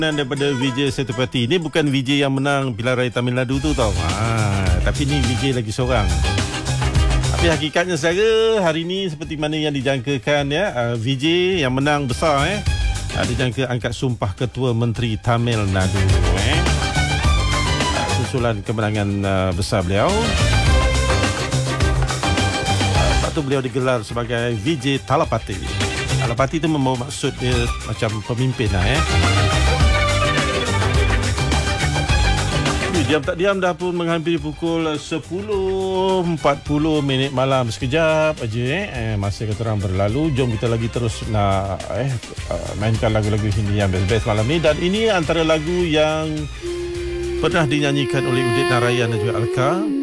daripada Vijay Sethupathi. Ini bukan Vijay yang menang Pilihan Raya Tamil Nadu tu tau. Tapi ni Vijay lagi seorang. Tapi hakikatnya saudara, hari ni seperti mana yang dijangkakan ya, Vijay yang menang besar dijangka angkat sumpah Ketua Menteri Tamil Nadu susulan kemenangan besar beliau. Lepas tu beliau digelar sebagai Vijay Thalapathy. Thalapathy tu membawa maksud dia macam pemimpin lah Diam tak diam dah pun menghampiri pukul 10.40 malam. Sekejap aja masa kita orang berlalu. Jom kita lagi terus nak mainkan lagu-lagu Hindi yang best-best malam ni. Dan ini antara lagu yang pernah dinyanyikan oleh Udit Narayan dan juga Alka.